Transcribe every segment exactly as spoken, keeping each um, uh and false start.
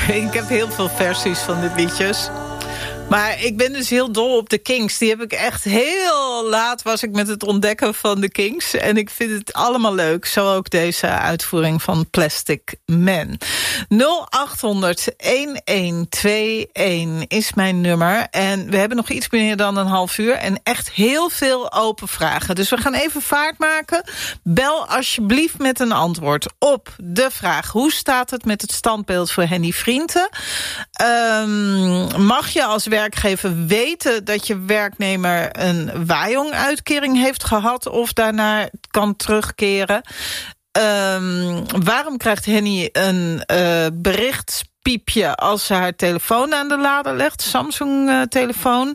Ik heb heel veel versies van dit liedjes. Maar ik ben dus heel dol op de Kings. Die heb ik echt heel laat was ik met het ontdekken van de Kings. En ik vind het allemaal leuk. Zo ook deze uitvoering van Plastic Man. nul acht honderd elf twee een is mijn nummer. En we hebben nog iets meer dan een half uur. En echt heel veel open vragen. Dus we gaan even vaart maken. Bel alsjeblieft met een antwoord op de vraag: hoe staat het met het standbeeld voor Henny Vrienden? Um, mag je als werkgever weten dat je werknemer een Wajong-uitkering heeft gehad of daarna kan terugkeren? Um, waarom krijgt Henny een uh, berichtspiepje als ze haar telefoon aan de lader legt? Samsung-telefoon.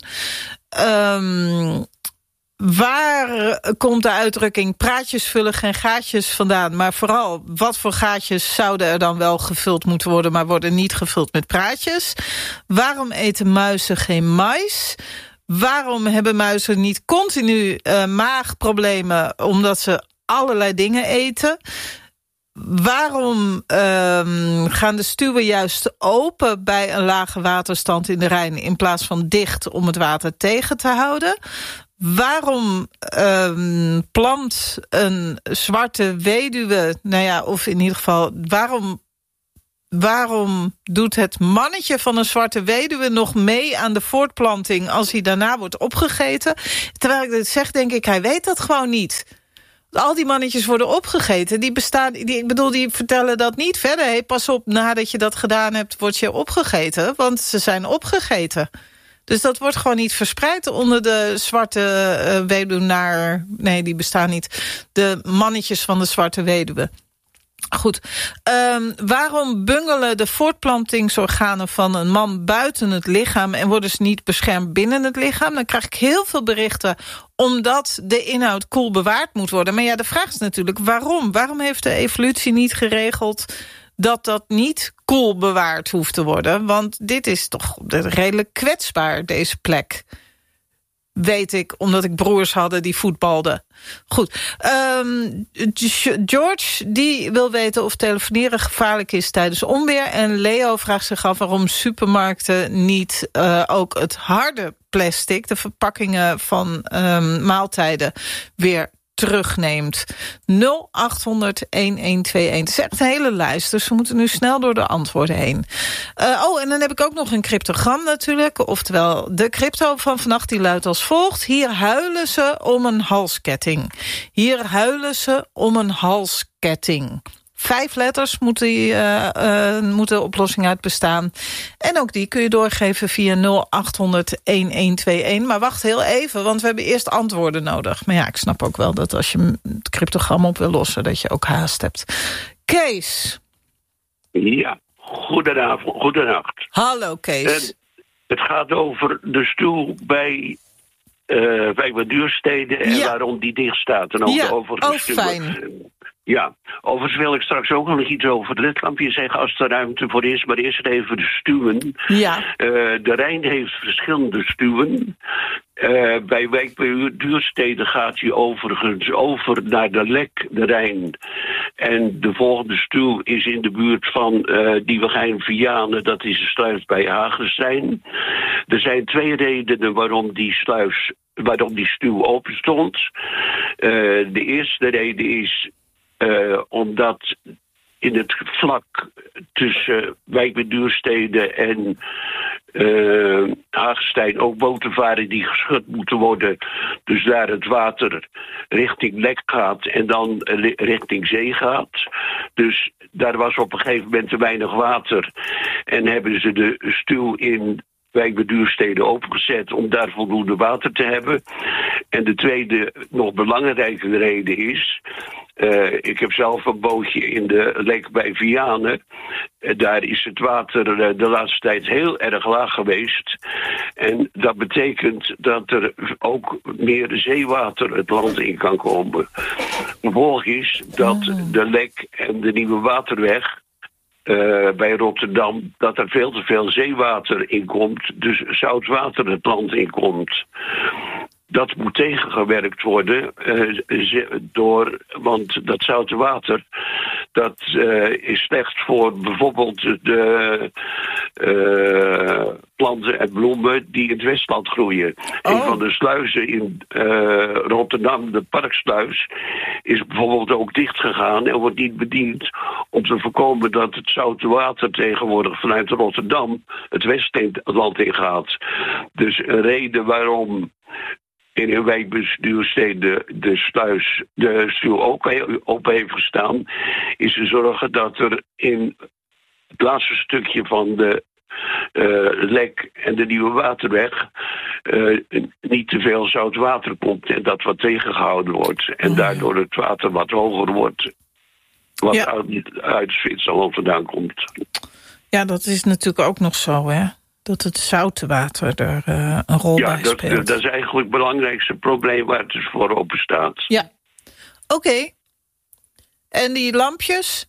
Um, Waar komt de uitdrukking praatjes vullen geen gaatjes vandaan? Maar vooral, wat voor gaatjes zouden er dan wel gevuld moeten worden, maar worden niet gevuld met praatjes? Waarom eten muizen geen mais? Waarom hebben muizen niet continu uh, maagproblemen omdat ze allerlei dingen eten? Waarom um, gaan de stuwen juist open bij een lage waterstand in de Rijn in plaats van dicht om het water tegen te houden? Waarom um, plant een zwarte weduwe, nou ja, of in ieder geval, waarom, waarom doet het mannetje van een zwarte weduwe nog mee aan de voortplanting als hij daarna wordt opgegeten? Terwijl ik dit zeg, denk ik, hij weet dat gewoon niet. Al die mannetjes worden opgegeten. Die bestaan, die, ik bedoel, die vertellen dat niet verder. Hey, pas op, nadat je dat gedaan hebt, word je opgegeten. Want ze zijn opgegeten. Dus dat wordt gewoon niet verspreid onder de zwarte uh, weduwnaar. Nee, die bestaan niet. De mannetjes van de zwarte weduwe. Goed. Um, waarom bungelen de voortplantingsorganen van een man buiten het lichaam en worden ze niet beschermd binnen het lichaam? Dan krijg ik heel veel berichten omdat de inhoud koel bewaard moet worden. Maar ja, de vraag is natuurlijk waarom? Waarom heeft de evolutie niet geregeld dat dat niet koel bewaard hoeft te worden? Want dit is toch redelijk kwetsbaar, deze plek. Weet ik, omdat ik broers hadden die voetbalden. Goed. Um, George, die wil weten of telefoneren gevaarlijk is tijdens onweer. En Leo vraagt zich af waarom supermarkten niet uh, ook het harde plastic, de verpakkingen van um, maaltijden, weer terugneemt. nul acht honderd elf twee een. Het is echt een hele lijst, dus we moeten nu snel door de antwoorden heen. Uh, oh, en dan heb ik ook nog een cryptogram natuurlijk. Oftewel, de crypto van vannacht die luidt als volgt. Hier huilen ze om een halsketting. Hier huilen ze om een halsketting. Vijf letters moet, die, uh, uh, moet de oplossing uit bestaan. En ook die kun je doorgeven via nul acht honderd elf twee een. Maar wacht heel even, want we hebben eerst antwoorden nodig. Maar ja, ik snap ook wel dat als je het cryptogram op wil lossen, dat je ook haast hebt. Kees. Ja, goedenavond, goedenacht. Hallo Kees. En het gaat over de stoel bij uh, bij Duurstede en ja. waarom die dicht staat. En ook ja, over de oh, stoel. fijn. Ja, overigens wil ik straks ook nog iets over het ledlampje zeggen als er ruimte voor is. Maar eerst even de stuwen. Ja. Uh, de Rijn heeft verschillende stuwen. Uh, bij Wijk bij Duurstede gaat hij overigens over naar de Lek, de Rijn. En de volgende stuw is in de buurt van uh, Nieuwegein-Vianen. Dat is de sluis bij Hagestein. Er zijn twee redenen waarom die sluis, waarom die stuw open stond. Uh, de eerste reden is Uh, omdat in het vlak tussen Wijk bij Duurstede en uh, Hagestein ook boten varen die geschud moeten worden. Dus daar het water richting Lek gaat en dan richting zee gaat. Dus daar was op een gegeven moment te weinig water. En hebben ze de stuw in Wijk bij Duurstede opengezet om daar voldoende water te hebben. En de tweede, nog belangrijke reden is, Uh, ik heb zelf een bootje in de Lek bij Vianen. Uh, daar is het water uh, de laatste tijd heel erg laag geweest. En dat betekent dat er ook meer zeewater het land in kan komen. Gevolg is dat de Lek en de Nieuwe Waterweg Uh, bij Rotterdam, dat er veel te veel zeewater in komt, dus zout water het land in komt. Dat moet tegengewerkt worden uh, door, want dat zoute water, dat uh, is slecht voor bijvoorbeeld de uh, planten en bloemen die in het Westland groeien. Oh. Een van de sluizen in uh, Rotterdam, de Parksluis, is bijvoorbeeld ook dichtgegaan en wordt niet bediend om te voorkomen dat het zoute water tegenwoordig vanuit Rotterdam het Westland ingaat. Dus een reden waarom in een wijkbestuursteden de sluis de stuw ook op heeft gestaan, is te zorgen dat er in het laatste stukje van de uh, Lek en de Nieuwe Waterweg uh, niet te veel zout water komt en dat wat tegengehouden wordt. En daardoor het water wat hoger wordt, wat ja. uit, uit Zwitserland vandaan komt. Ja, dat is natuurlijk ook nog zo, hè? Dat het zoute water er uh, een rol ja, bij dat, speelt. Ja, dat is eigenlijk het belangrijkste probleem waar het dus voor open staat. Ja, oké. Okay. En die lampjes?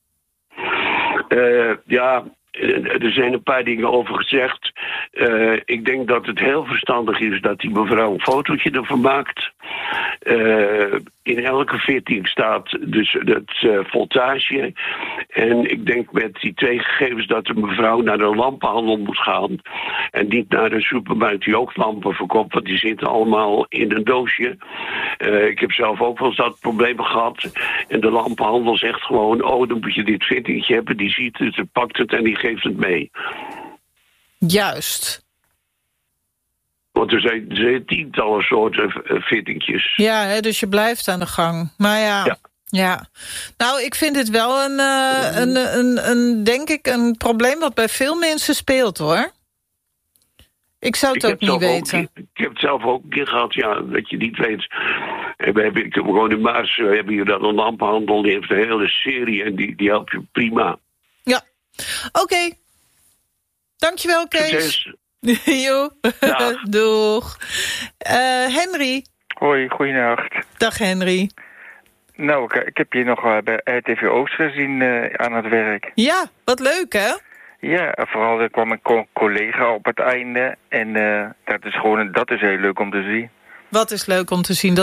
Uh, ja, er zijn een paar dingen over gezegd. Uh, ik denk dat het heel verstandig is dat die mevrouw een fotootje ervan maakt. Uh, in elke fitting staat dus het uh, voltage. En ik denk met die twee gegevens dat de mevrouw naar een lampenhandel moet gaan. En niet naar een supermarkt die ook lampen verkoopt. Want die zitten allemaal in een doosje. Uh, ik heb zelf ook wel eens dat probleem gehad. En de lampenhandel zegt gewoon, oh, dan moet je dit fittingje hebben. Die ziet het, die pakt het en die geeft het mee. Juist. Want er zijn, er zijn tientallen soorten uh, fittingjes. Ja, hè, dus je blijft aan de gang. Maar ja, ja. ja. Nou, ik vind het wel een, uh, een, een, een, denk ik, een probleem wat bij veel mensen speelt, hoor. Ik zou het ik ook niet weten. Ook, ik heb het zelf ook een keer gehad, ja, dat je niet weet. En we hebben, ik heb gewoon in Maas, we hebben hier dan een lampenhandel, die heeft een hele serie en die, die helpt je prima. Ja, oké. Okay. Dankjewel, Kees. Succes. Jo, doeg. Uh, Henry. Hoi, goeienacht. Dag Henry. Nou, ik, ik heb je nog uh, bij R T V Oost gezien uh, aan het werk. Ja, wat leuk hè? Ja, vooral er kwam een co- collega op het einde. En uh, dat is gewoon dat is heel leuk om te zien. Wat is leuk om te zien? Dat